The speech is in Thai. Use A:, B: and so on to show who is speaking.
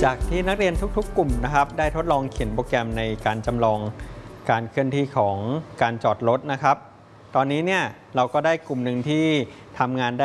A: จากที่นักเรียนทุกๆ กลุ่มนะครับได้ทดลองเขียนโปรแกรมในการจำลองการเคลื่อนที่ของการจอดรถนะครับตอนนี้เนี่ยเราก็ได้กลุ่มหนึ่งที่ทำงานได้